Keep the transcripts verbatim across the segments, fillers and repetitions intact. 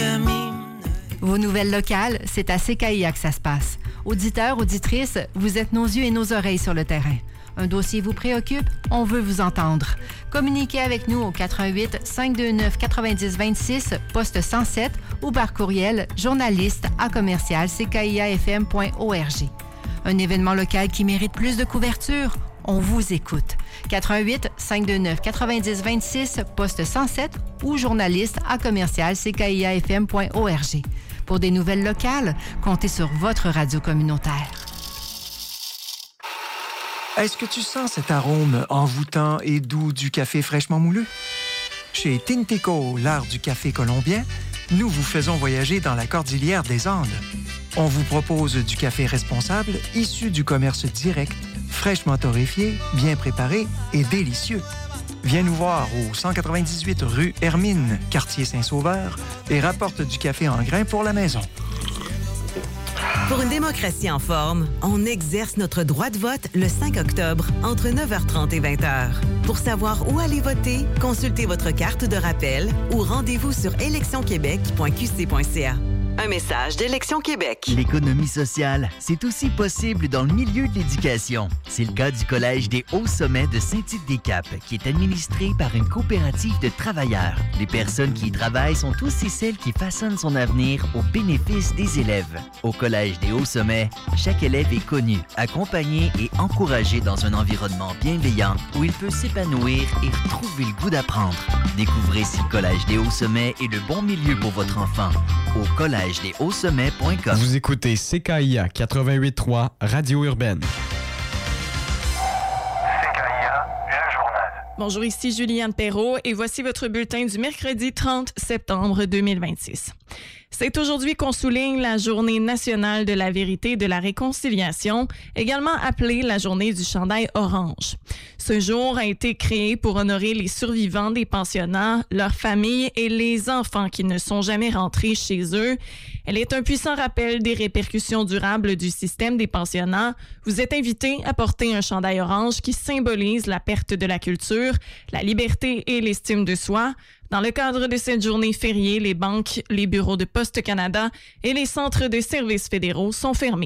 Vos nouvelles locales, c'est à C K I A que ça se passe. Auditeurs, auditrices, vous êtes nos yeux et nos oreilles sur le terrain. Un dossier vous préoccupe? On veut vous entendre. Communiquez avec nous au quatre un huit, cinq deux neuf, neuf zéro deux six, poste cent sept ou par courriel journaliste à commercial c k i a f m point org. Un événement local qui mérite plus de couverture? On vous écoute. quatre un huit, cinq deux neuf, neuf zéro deux six, poste cent sept ou journaliste à commercial c k i a f m point org. Pour des nouvelles locales, comptez sur votre radio communautaire. Est-ce que tu sens cet arôme envoûtant et doux du café fraîchement moulu? Chez Tinteco, l'art du café colombien, nous vous faisons voyager dans la cordillère des Andes. On vous propose du café responsable, issu du commerce direct, fraîchement torréfié, bien préparé et délicieux. Viens nous voir au cent quatre-vingt-dix-huit rue Hermine, quartier Saint-Sauveur, et rapporte du café en grains pour la maison. Pour une démocratie en forme, on exerce notre droit de vote le cinq octobre, entre neuf heures trente et vingt heures. Pour savoir où aller voter, consultez votre carte de rappel ou rendez-vous sur élections québec point q c point c a. Un message d'Élections Québec. L'économie sociale, c'est aussi possible dans le milieu de l'éducation. C'est le cas du Collège des Hauts Sommets de Saint-Tite-des-Caps, qui est administré par une coopérative de travailleurs. Les personnes qui y travaillent sont aussi celles qui façonnent son avenir au bénéfice des élèves. Au Collège des Hauts Sommets, chaque élève est connu, accompagné et encouragé dans un environnement bienveillant où il peut s'épanouir et retrouver le goût d'apprendre. Découvrez si le Collège des Hauts Sommets est le bon milieu pour votre enfant. Au collège des hauts sommets point com. Vous écoutez C K I A quatre-vingt-huit trois Radio Urbaine. C K I A, le journal. Bonjour, ici Juliane Perrault et voici votre bulletin du mercredi trente septembre deux mille vingt-six. C'est aujourd'hui qu'on souligne la Journée nationale de la vérité et de la réconciliation, également appelée la Journée du chandail orange. Ce jour a été créé pour honorer les survivants des pensionnats, leurs familles et les enfants qui ne sont jamais rentrés chez eux. Elle est un puissant rappel des répercussions durables du système des pensionnats. Vous êtes invité à porter un chandail orange qui symbolise la perte de la culture, la liberté et l'estime de soi. Dans le cadre de cette journée fériée, les banques, les bureaux de Poste Canada et les centres de services fédéraux sont fermés.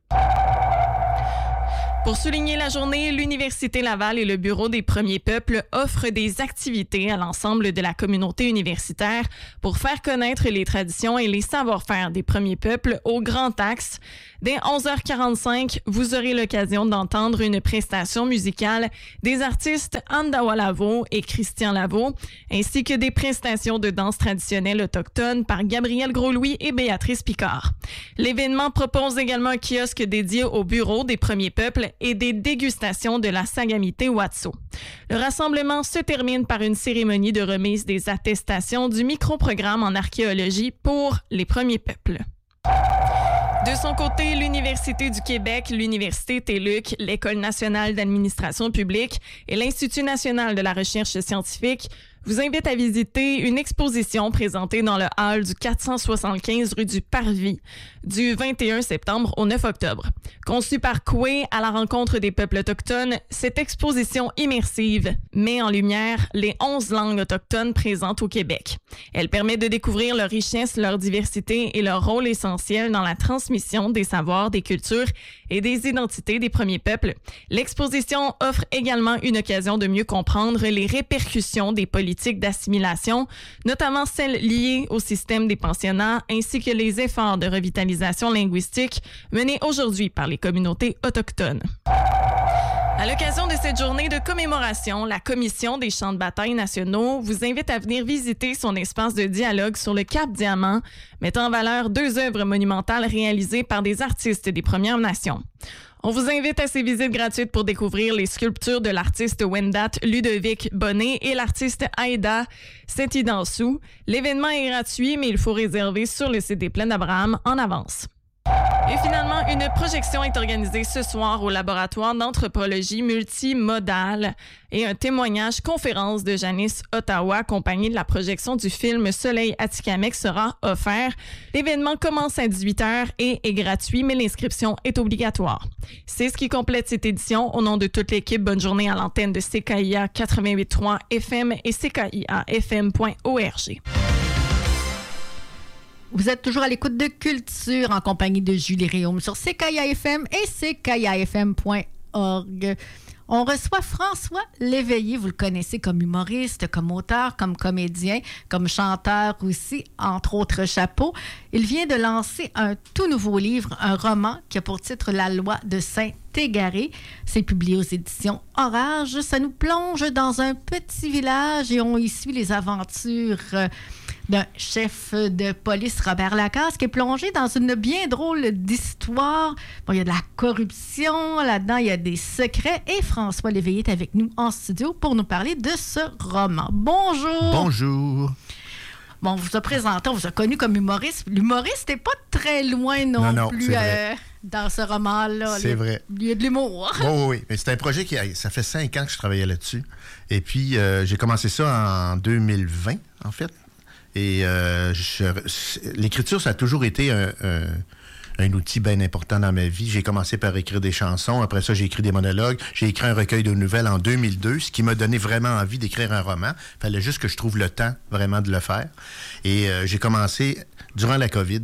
Pour souligner la journée, l'Université Laval et le Bureau des Premiers Peuples offrent des activités à l'ensemble de la communauté universitaire pour faire connaître les traditions et les savoir-faire des Premiers Peuples au Grand Axe. Dès onze heures quarante-cinq, vous aurez l'occasion d'entendre une prestation musicale des artistes Andawa Lavo et Christian Lavo, ainsi que des prestations de danse traditionnelle autochtone par Gabriel Gros-Louis et Béatrice Picard. L'événement propose également un kiosque dédié au Bureau des Premiers Peuples et des dégustations de la Sagamité Watso. Le rassemblement se termine par une cérémonie de remise des attestations du microprogramme en archéologie pour les Premiers Peuples. De son côté, l'Université du Québec, l'Université T E L U C, l'École nationale d'administration publique et l'Institut national de la recherche scientifique vous invitent à visiter une exposition présentée dans le hall du quatre cent soixante-quinze rue du Parvis du vingt et un septembre au neuf octobre. Conçue par Coué à la rencontre des peuples autochtones, cette exposition immersive met en lumière les onze langues autochtones présentes au Québec. Elle permet de découvrir leur richesse, leur diversité et leur rôle essentiel dans la transmission des savoirs, des cultures et des identités des premiers peuples. L'exposition offre également une occasion de mieux comprendre les répercussions des politiques d'assimilation, notamment celles liées au système des pensionnats, ainsi que les efforts de revitalisation linguistique menés aujourd'hui par les communautés autochtones. À l'occasion de cette journée de commémoration, la Commission des champs de bataille nationaux vous invite à venir visiter son espace de dialogue sur le Cap Diamant, mettant en valeur deux œuvres monumentales réalisées par des artistes des Premières Nations. On vous invite à ces visites gratuites pour découvrir les sculptures de l'artiste Wendat Ludovic Bonnet et l'artiste Aïda Setidansou. L'événement est gratuit, mais il faut réserver sur le site des Plaines d'Abraham en avance. Et finalement, une projection est organisée ce soir au laboratoire d'anthropologie multimodale et un témoignage conférence de Janice Ottawa accompagné de la projection du film Soleil Atikamekw sera offert. L'événement commence à dix-huit heures et est gratuit, mais l'inscription est obligatoire. C'est ce qui complète cette édition. Au nom de toute l'équipe, bonne journée à l'antenne de C K I A quatre-vingt-huit point trois F M et C K I A F M point org. Vous êtes toujours à l'écoute de Culture en compagnie de Julie Réaume sur C K I A F M et C K I A F M point org. On reçoit François Léveillé, vous le connaissez comme humoriste, comme auteur, comme comédien, comme chanteur aussi, entre autres chapeaux. Il vient de lancer un tout nouveau livre, un roman qui a pour titre La loi de Saint-Égaré. C'est publié aux éditions Orage. Ça nous plonge dans un petit village et on y suit les aventures d'un chef de police, Robert Lacasse, qui est plongé dans une bien drôle d'histoire. Bon, il y a de la corruption là-dedans, il y a des secrets. Et François Léveillé est avec nous en studio pour nous parler de ce roman. Bonjour! Bonjour! Bon, on vous a présenté, on vous a connu comme humoriste. L'humoriste n'est pas très loin non, non, non plus euh, dans ce roman-là. C'est le, vrai. Il y a de l'humour. Oui, oui, oui. Mais c'est un projet qui, a, ça fait cinq ans que je travaillais là-dessus. Et puis, euh, j'ai commencé ça en deux mille vingt, en fait. Et euh, je, l'écriture, ça a toujours été un, un, un outil bien important dans ma vie. J'ai commencé par écrire des chansons. Après ça, j'ai écrit des monologues. J'ai écrit un recueil de nouvelles en deux mille deux, ce qui m'a donné vraiment envie d'écrire un roman. Il fallait juste que je trouve le temps vraiment de le faire. Et euh, j'ai commencé durant la COVID.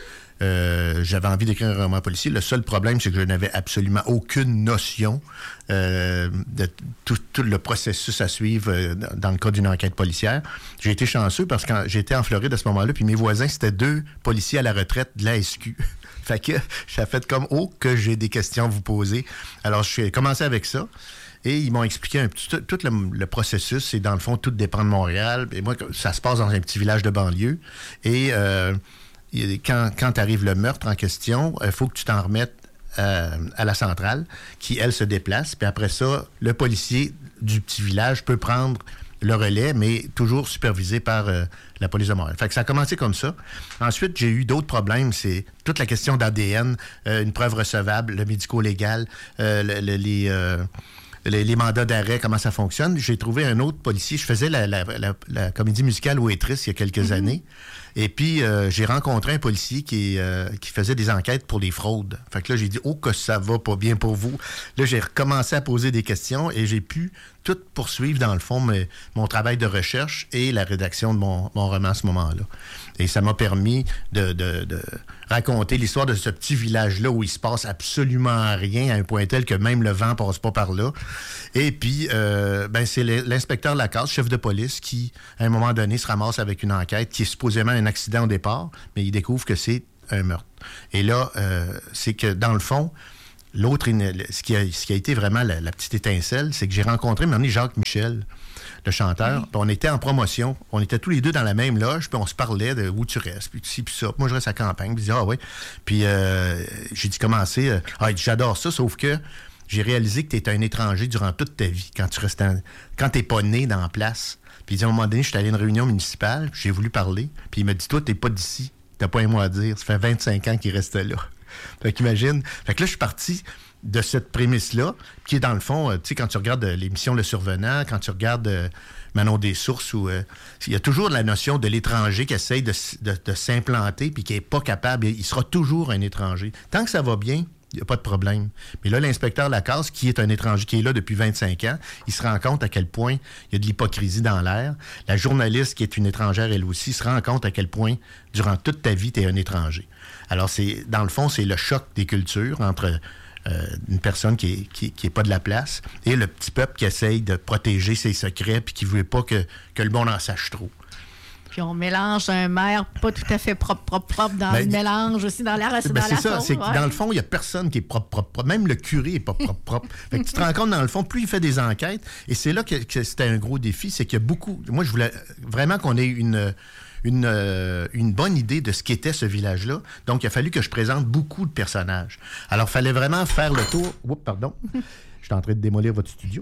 Euh, j'avais envie d'écrire un roman policier. Le seul problème, c'est que je n'avais absolument aucune notion euh, de tout, tout le processus à suivre euh, dans le cas d'une enquête policière. J'ai été chanceux parce que quand j'étais en Floride à ce moment-là, puis mes voisins, c'était deux policiers à la retraite de la S Q. Fait que j'ai fait comme « Oh, que j'ai des questions à vous poser ». Alors, j'ai commencé avec ça. Et ils m'ont expliqué un petit, tout, tout le, le processus. C'est dans le fond, tout dépend de Montréal. Et moi, ça se passe dans un petit village de banlieue. Et... Euh, Quand, quand arrive le meurtre en question, il faut que tu t'en remettes euh, à la centrale, qui, elle, se déplace. Puis après ça, le policier du petit village peut prendre le relais, mais toujours supervisé par euh, la police de Montréal. Fait que ça a commencé comme ça. Ensuite, j'ai eu d'autres problèmes. C'est toute la question d'A D N, euh, une preuve recevable, le médico-légal, euh, le, le, les... Euh, Les, les mandats d'arrêt, comment ça fonctionne. J'ai trouvé un autre policier. Je faisais la, la, la, la comédie musicale Waitress il y a quelques mm-hmm. années. Et puis, euh, j'ai rencontré un policier qui, euh, qui faisait des enquêtes pour des fraudes. Fait que là, j'ai dit « Oh, que ça va pas bien pour vous ». Là, j'ai recommencé à poser des questions et j'ai pu tout poursuivre, dans le fond, mes, mon travail de recherche et la rédaction de mon, mon roman à ce moment-là. Et ça m'a permis de, de, de raconter l'histoire de ce petit village-là où il se passe absolument rien, à un point tel que même le vent passe pas par là. Et puis, euh, ben, c'est l'inspecteur Lacasse, chef de police, qui, à un moment donné, se ramasse avec une enquête qui est supposément un accident au départ, mais il découvre que c'est un meurtre. Et là, euh, c'est que, dans le fond, l'autre, ce qui a, ce qui a été vraiment la, la petite étincelle, c'est que j'ai rencontré, un moment donné, Jacques Michel, le chanteur. Oui. On était en promotion. On était tous les deux dans la même loge, puis on se parlait de où tu restes, puis ci, puis ça. Puis moi, je reste à campagne. Puis je dis, ah oui. Puis euh, j'ai dit, commencer. Euh, ah, j'adore ça, sauf que j'ai réalisé que tu es un étranger durant toute ta vie, quand tu restes en, quand tu n'es pas né dans la place. Puis il dit, à un moment donné, je suis allé à une réunion municipale, j'ai voulu parler, puis il m'a dit, toi, tu n'es pas d'ici. Tu n'as pas un mot à dire. Ça fait vingt-cinq ans qu'il reste là. Fait qu'imagine. Fait que là, je suis parti de cette prémisse-là, qui est dans le fond, euh, tu sais, quand tu regardes euh, l'émission Le Survenant, quand tu regardes euh, Manon des Sources, où euh, il y a toujours la notion de l'étranger qui essaye de, de, de s'implanter puis qui n'est pas capable, il sera toujours un étranger. Tant que ça va bien, il n'y a pas de problème. Mais là, l'inspecteur Lacasse, qui est un étranger qui est là depuis vingt-cinq ans, il se rend compte à quel point il y a de l'hypocrisie dans l'air. La journaliste, qui est une étrangère, elle aussi, se rend compte à quel point, durant toute ta vie, tu es un étranger. Alors, c'est dans le fond, c'est le choc des cultures entre... Euh, une personne qui est, qui, qui est pas de la place, et le petit peuple qui essaye de protéger ses secrets puis qui veut pas que, que le monde en sache trop. Puis on mélange un maire pas tout à fait propre, propre, propre dans ben, le mélange aussi dans la recette. Ben dans c'est la ça, faune, c'est ouais. que dans le fond, il y a personne qui est propre, propre, propre. Même le curé est pas propre, propre. Fait que tu te rends compte, dans le fond, plus il fait des enquêtes, et c'est là que, que c'était un gros défi, c'est qu'il y a beaucoup... Moi, je voulais vraiment qu'on ait une... Une, euh, une bonne idée de ce qu'était ce village-là. Donc, il a fallu que je présente beaucoup de personnages. Alors, il fallait vraiment faire le tour... Oups, pardon. Je suis en train de démolir votre studio.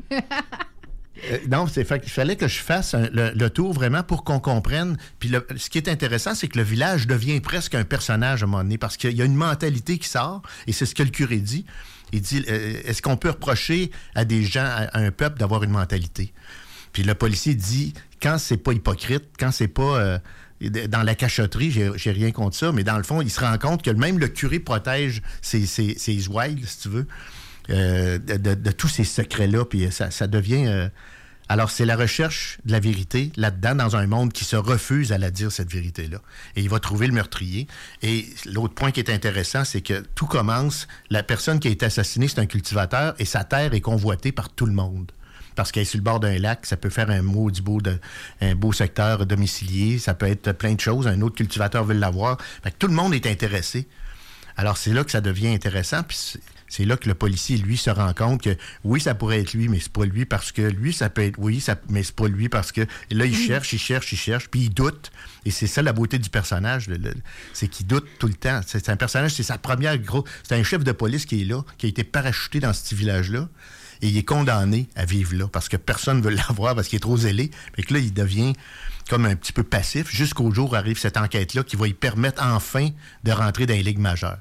euh, non, c'est fait qu'il fallait que je fasse un, le, le tour vraiment pour qu'on comprenne. Puis, le, ce qui est intéressant, c'est que le village devient presque un personnage à un moment donné, parce qu'il y a une mentalité qui sort, et c'est ce que le curé dit. Il dit, euh, est-ce qu'on peut reprocher à des gens, à, à un peuple, d'avoir une mentalité? Puis le policier dit, quand c'est pas hypocrite, quand c'est pas... Euh, dans la cachotterie, j'ai, j'ai rien contre ça, mais dans le fond, il se rend compte que même le curé protège ses, ses, ses ouailles, si tu veux, euh, de, de, de tous ces secrets-là, puis ça, ça devient euh, Alors, c'est la recherche de la vérité là-dedans, dans un monde qui se refuse à la dire, cette vérité-là. Et il va trouver le meurtrier. Et l'autre point qui est intéressant, c'est que tout commence... La personne qui a été assassinée, c'est un cultivateur, et sa terre est convoitée par tout le monde. Parce qu'elle est sur le bord d'un lac, ça peut faire un maudit beau, de, un beau secteur domicilié, ça peut être plein de choses. Un autre cultivateur veut l'avoir. Fait que tout le monde est intéressé. Alors, c'est là que ça devient intéressant, puis c'est, c'est là que le policier, lui, se rend compte que, oui, ça pourrait être lui, mais c'est pas lui parce que lui, ça peut être oui, ça, mais c'est pas lui parce que... Et là, il cherche, il cherche, il cherche, puis il doute. Et c'est ça la beauté du personnage, le, le, c'est qu'il doute tout le temps. C'est, c'est un personnage, c'est sa première grosse... C'est un chef de police qui est là, qui a été parachuté dans ce petit village-là, et il est condamné à vivre là, parce que personne ne veut l'avoir, parce qu'il est trop zélé. Fait que là, il devient comme un petit peu passif, jusqu'au jour où arrive cette enquête-là qui va lui permettre enfin de rentrer dans les ligues majeures.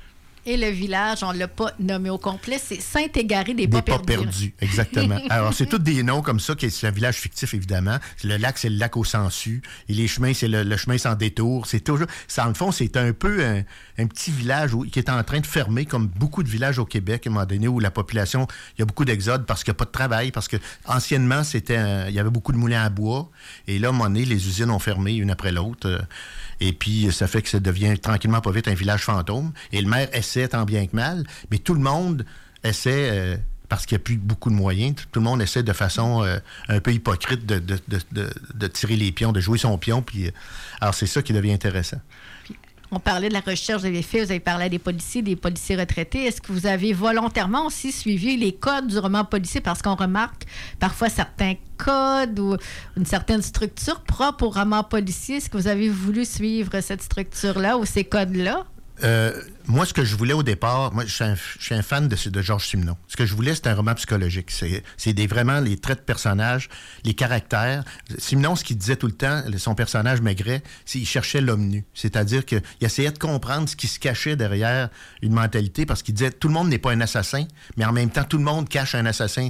Et le village, on ne l'a pas nommé au complet, c'est Saint-Égaré des, des Pas-Perdus. Pas-Perdus, exactement. Alors, c'est tous des noms comme ça, qui c'est un village fictif, évidemment. Le lac, c'est le lac au Sansu. Et les chemins, c'est le, le chemin sans détour. C'est toujours... Ça, en le fond, c'est un peu un, un petit village où, qui est en train de fermer, comme beaucoup de villages au Québec, à un moment donné, où la population... Il y a beaucoup d'exodes parce qu'il n'y a pas de travail, parce que anciennement, c'était un, il y avait beaucoup de moulins à bois. Et là, à un moment donné, les usines ont fermé une après l'autre. Et puis, ça fait que ça devient tranquillement pas vite un village fantôme. Et le maire essaie tant bien que mal, mais tout le monde essaie, euh, parce qu'il n'y a plus beaucoup de moyens, tout le monde essaie de façon euh, un peu hypocrite de, de, de, de, de tirer les pions, de jouer son pion. Puis, euh, alors, c'est ça qui devient intéressant. Puis, on parlait de la recherche des faits, vous avez parlé des policiers, des policiers retraités. Est-ce que vous avez volontairement aussi suivi les codes du roman policier? Parce qu'on remarque parfois certains codes ou une certaine structure propre au roman policier. Est-ce que vous avez voulu suivre cette structure-là ou ces codes-là? Euh, moi, ce que je voulais au départ, moi, je suis un, je suis un fan de, de Georges Simenon. Ce que je voulais, c'était un roman psychologique. C'est, c'est des, vraiment les traits de personnages, les caractères. Simenon, ce qu'il disait tout le temps, son personnage Maigret, c'est qu'il cherchait l'homme nu. C'est-à-dire qu'il essayait de comprendre ce qui se cachait derrière une mentalité, parce qu'il disait, tout le monde n'est pas un assassin, mais en même temps, tout le monde cache un assassin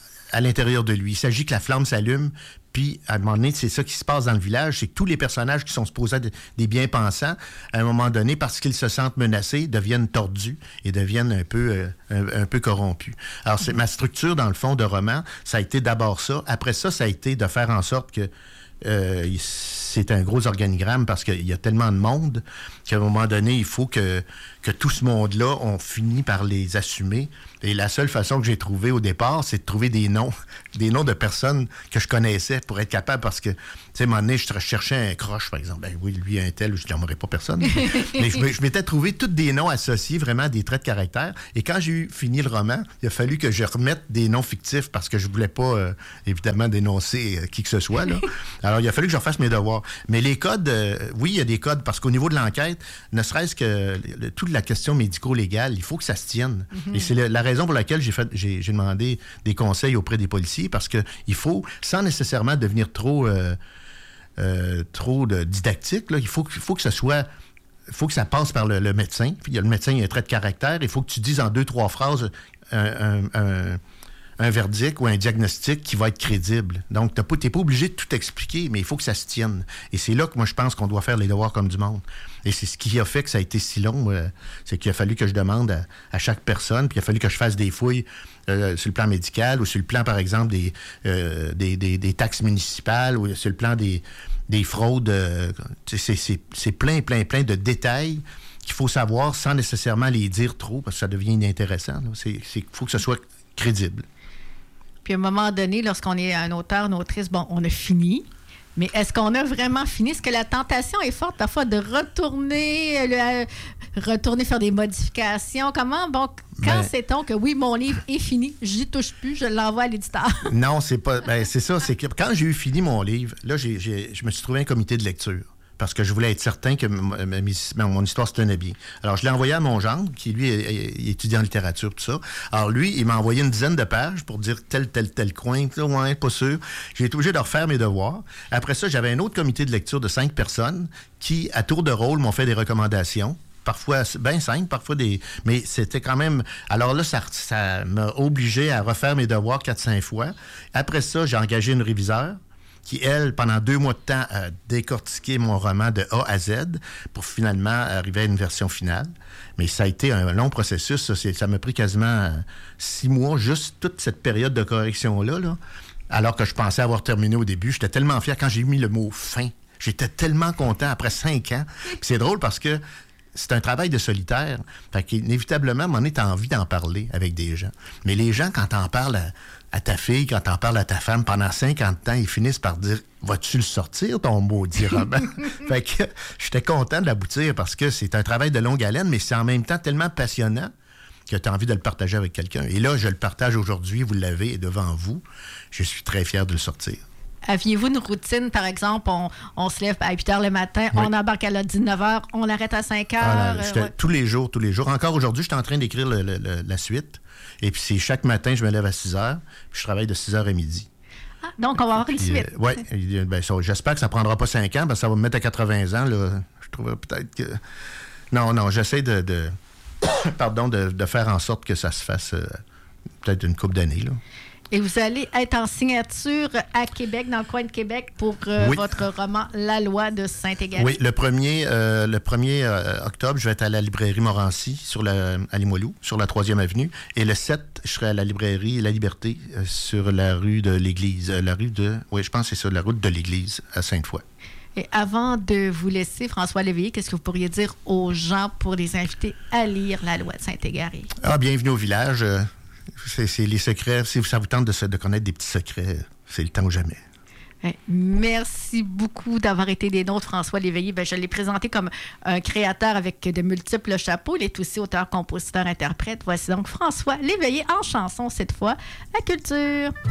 à l'intérieur de lui. Il s'agit que la flamme s'allume, puis à un moment donné, c'est ça qui se passe dans le village, c'est que tous les personnages qui sont supposés être des bien-pensants, à un moment donné, parce qu'ils se sentent menacés, deviennent tordus et deviennent un peu, euh, un, un peu corrompus. Alors, c'est, ma structure, dans le fond, de roman, ça a été d'abord ça. Après ça, ça a été de faire en sorte que euh, c'est un gros organigramme, parce qu'il y a tellement de monde qu'à un moment donné, il faut que, que tout ce monde-là, on finit par les assumer. Et la seule façon que j'ai trouvée au départ, c'est de trouver des noms, des noms de personnes que je connaissais pour être capable, parce que, tu sais, à un moment donné, je cherchais un croche, par exemple. Ben oui, lui, un tel, je ne n'aimerais pas personne. Mais je, je m'étais trouvé tous des noms associés, vraiment à des traits de caractère. Et quand j'ai eu fini le roman, il a fallu que je remette des noms fictifs, parce que je ne voulais pas, euh, évidemment, dénoncer euh, qui que ce soit, là. Alors, il a fallu que je refasse mes devoirs. Mais les codes, euh, oui, il y a des codes, parce qu'au niveau de l'enquête, ne serait-ce que le, toute la question médico-légale, il faut que ça se tienne. Mm-hmm. Et c'est le, la raison pour laquelle j'ai, fait, j'ai, j'ai demandé des conseils auprès des policiers, parce qu'il faut, sans nécessairement devenir trop, euh, euh, trop de didactique, là, il faut, il faut que ça soit... Il faut que ça passe par le, le médecin. Puis, il y a le médecin, il y a un trait de caractère. Il faut que tu dises en deux, trois phrases un, un, un, un verdict ou un diagnostic qui va être crédible. Donc, tu n'es pas obligé de tout expliquer, mais il faut que ça se tienne. Et c'est là que moi, je pense qu'on doit faire les devoirs comme du monde. Et c'est ce qui a fait que ça a été si long. Euh, c'est qu'il a fallu que je demande à, à chaque personne, puis il a fallu que je fasse des fouilles euh, sur le plan médical ou sur le plan, par exemple, des, euh, des, des, des taxes municipales ou sur le plan des, des fraudes. Euh, c'est, c'est, c'est plein, plein, plein de détails qu'il faut savoir sans nécessairement les dire trop, parce que ça devient inintéressant. Il faut que ce soit crédible. Puis à un moment donné, lorsqu'on est un auteur, une autrice, bon, on a fini. Mais est-ce qu'on a vraiment fini? Est-ce que la tentation est forte parfois de retourner, le, retourner faire des modifications? Comment? Bon, quand ben, sait-on que oui, mon livre est fini, j'y touche plus, je l'envoie à l'éditeur? Non, c'est pas. Ben, c'est ça. C'est que quand j'ai eu fini mon livre, là, j'ai, j'ai, je me suis trouvé un comité de lecture, parce que je voulais être certain que m- m- m- mon histoire se tenait bien. Alors, je l'ai envoyé à mon gendre, qui, lui, est, est étudiant en littérature, tout ça. Alors, lui, il m'a envoyé une dizaine de pages pour dire tel, tel, tel coin. Là, ouais, pas sûr. J'ai été obligé de refaire mes devoirs. Après ça, j'avais un autre comité de lecture de cinq personnes qui, à tour de rôle, m'ont fait des recommandations. Parfois, bien cinq, parfois des... Mais c'était quand même... Alors là, ça, ça m'a obligé à refaire mes devoirs quatre cinq fois. Après ça, j'ai engagé une réviseure qui, elle, pendant deux mois de temps, a décortiqué mon roman de A à Z pour finalement arriver à une version finale. Mais ça a été un long processus. Ça, c'est, ça m'a pris quasiment six mois, juste toute cette période de correction-là. Là. alors que je pensais avoir terminé au début. J'étais tellement fier quand j'ai mis le mot « fin ». J'étais tellement content après cinq ans. Puis c'est drôle parce que c'est un travail de solitaire. Fait qu'inévitablement, à un moment donné, t'as envie d'en parler avec des gens. Mais les gens, quand t'en parles à, à ta fille, quand t'en parles à ta femme, pendant cinquante ans, ils finissent par dire « Vas-tu le sortir, ton maudit roman? » Fait que j'étais content de l'aboutir parce que c'est un travail de longue haleine, mais c'est en même temps tellement passionnant que tu as envie de le partager avec quelqu'un. Et là, je le partage aujourd'hui, vous l'avez devant vous. Je suis très fier de le sortir. Aviez-vous une routine, par exemple, on, on se lève à huit heures le matin, oui. on embarque à dix-neuf heures, on arrête à cinq heures? Ah, là, euh, ouais. Tous les jours, tous les jours. Encore aujourd'hui, je suis en train d'écrire le, le, le, la suite. Et puis, c'est chaque matin, je me lève à six heures, puis je travaille de six heures à midi. Ah, donc, on va avoir une puis, suite. Euh, oui, ben, j'espère que ça ne prendra pas cinq ans, parce que ça va me mettre à quatre-vingts ans. Là. Je trouverais peut-être que... Non, non, j'essaie de, de... pardon, de, de faire en sorte que ça se fasse euh, peut-être une couple d'années, là. Et vous allez être en signature à Québec, dans le coin de Québec, pour euh, oui. votre roman « La loi de Saint-Exupéry ». Oui, le premier, euh, le premier euh, octobre, je vais être à la librairie Morancy, sur la, à Limoilou, sur la troisième avenue. Et le sept, je serai à la librairie La Liberté, euh, sur la rue de l'Église. Euh, la rue de... Oui, je pense que c'est ça, la route de l'Église, à Sainte-Foy. Et avant de vous laisser, François Léveillé, qu'est-ce que vous pourriez dire aux gens pour les inviter à lire La loi de Saint-Exupéry? Ah, bienvenue au village. Euh, C'est, c'est les secrets. Si ça vous tente de, de connaître des petits secrets, c'est le temps ou jamais. Merci beaucoup d'avoir été des nôtres, François Léveillé. Ben, je l'ai présenté comme un créateur avec de multiples chapeaux. Il est aussi auteur, compositeur, interprète. Voici donc François Léveillé en chanson cette fois à Culture.